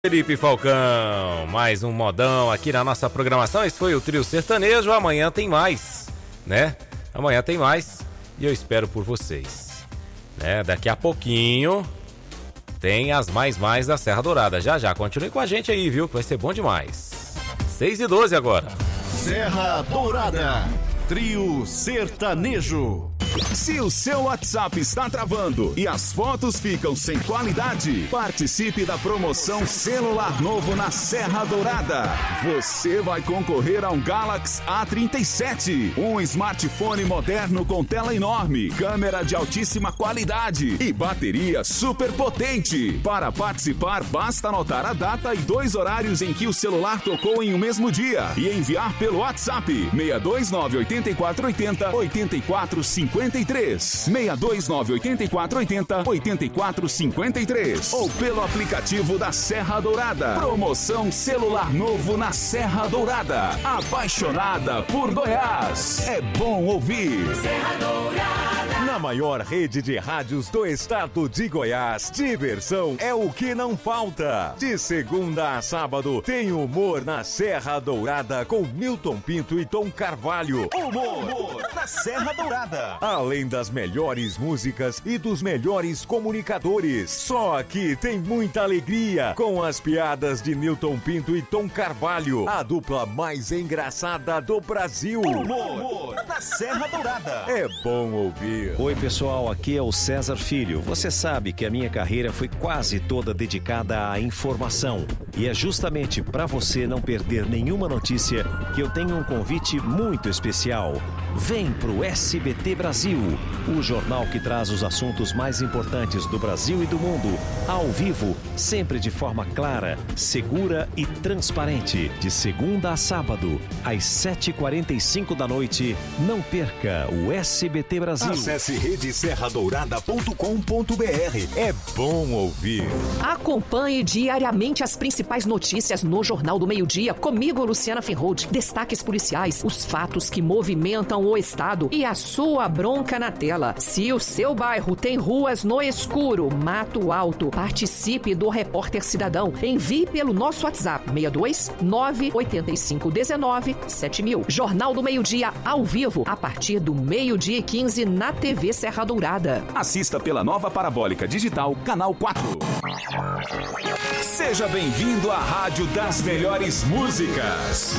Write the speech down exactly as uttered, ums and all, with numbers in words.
Felipe Falcão, mais um modão aqui na nossa programação. Esse foi o Trio Sertanejo. Amanhã tem mais, né? Amanhã tem mais e eu espero por vocês, né? Daqui a pouquinho tem as mais mais da Serra Dourada. Já já, continue com a gente aí, viu? Que vai ser bom demais. seis e doze agora. Serra Dourada, Trio Sertanejo. Se o seu WhatsApp está travando e as fotos ficam sem qualidade, participe da promoção Celular Novo na Serra Dourada. Você vai concorrer a um Galaxy A trinta e sete, um smartphone moderno com tela enorme, câmera de altíssima qualidade e bateria super potente. Para participar, basta anotar a data e dois horários em que o celular tocou em um mesmo dia e enviar pelo WhatsApp seis dois nove oito quatro oito zero oito quatro cinco três, seis dois nove oito quatro oito zero oito quatro cinco três ou pelo aplicativo da Serra Dourada. Promoção Celular Novo na Serra Dourada. Apaixonada por Goiás. É bom ouvir. Serra Dourada. Na maior rede de rádios do estado de Goiás, diversão é o que não falta. De segunda a sábado, tem humor na Serra Dourada com Milton Pinto e Tom Carvalho. Humor, humor na Serra Dourada. Além das melhores músicas e dos melhores comunicadores. Só aqui tem muita alegria com as piadas de Milton Pinto e Tom Carvalho, a dupla mais engraçada do Brasil. Humor, humor na Serra Dourada. É bom ouvir. Oi pessoal, aqui é o César Filho. Você sabe que a minha carreira foi quase toda dedicada à informação. E é justamente para você não perder nenhuma notícia que eu tenho um convite muito especial. Vem pro S B T Brasil, o jornal que traz os assuntos mais importantes do Brasil e do mundo, ao vivo, sempre de forma clara, segura e transparente. De segunda a sábado, às sete e quarenta e cinco da noite. Não perca o S B T Brasil. Acesse rede serra dourada ponto com ponto br. É bom ouvir. Acompanhe diariamente as principais notícias no Jornal do Meio-Dia. Comigo, Luciana Finrold. Destaques policiais, os fatos que movimentam o estado e a sua bronca na tela. Se o seu bairro tem ruas no escuro, mato alto, participe do Repórter Cidadão. Envie pelo nosso WhatsApp seis dois nove oito cinco um nove sete mil. Jornal do Meio-Dia ao vivo a partir do meio-dia e quinze na T V Serra Dourada. Assista pela nova parabólica digital Canal quatro. Seja bem-vindo à Rádio das Melhores Músicas.